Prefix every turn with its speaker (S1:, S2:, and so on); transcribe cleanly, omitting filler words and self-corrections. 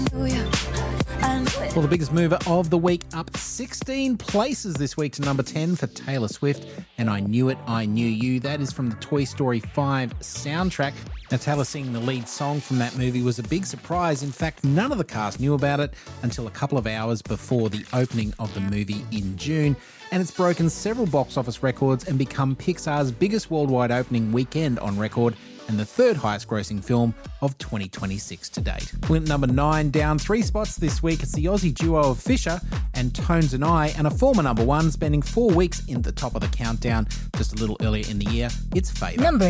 S1: Well, the biggest mover of the week, up 16 places this week to number 10 for Taylor Swift, and I Knew It, I Knew You. That is from the Toy Story 5 soundtrack. Now, Taylor singing the lead song from that movie was a big surprise. In fact, none of the cast knew about it until a couple of hours before the opening of the movie in June. And it's broken several box office records and become Pixar's biggest worldwide opening weekend on record, and the third highest grossing film of 2026 to date. Went number 9, down 3 spots this week. It's the Aussie duo of Fisher and Tones and I, and a former number 1 spending 4 weeks in the top of the countdown just a little earlier in the year. It's Favour.
S2: Number